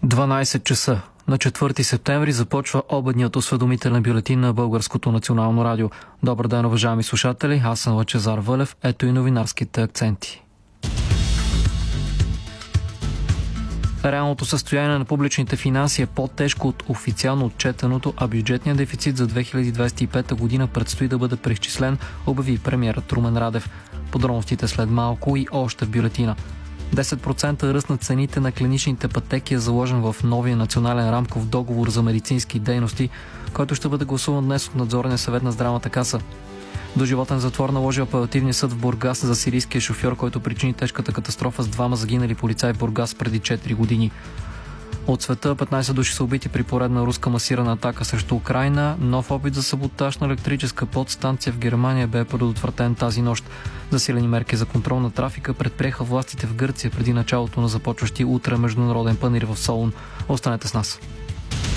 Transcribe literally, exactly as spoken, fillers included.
дванайсет часа. На четвърти септември започва обедният осведомителен бюлетин на Българското национално радио. Добър ден, уважаеми слушатели, аз съм Лъчезар Вълев. Ето и новинарските акценти. Реалното състояние на публичните финанси е по-тежко от официално отчетеното, а бюджетният дефицит за две хиляди двадесет и пета година предстои да бъде преизчислен, обяви премиерът Румен Радев. Подробностите след малко и още в бюлетина. десет процента ръст на цените на клиничните пътеки е заложен в новия национален рамков договор за медицински дейности, който ще бъде гласуван днес от надзорния съвет на Здравната каса. Доживотен затвор наложи апелативния съд в Бургас за сирийския шофьор, който причини тежката катастрофа с двама загинали полицаи в Бургас преди четири години. От света петнайсет души са убити при поредна руска масирана атака срещу Украйна. Нов опит за саботаж на електрическа подстанция в Германия бе предотвратен тази нощ. Засилени мерки за контрол на трафика предприеха властите в Гърция преди началото на започващи утре международен панаир в Солун. Останете с нас.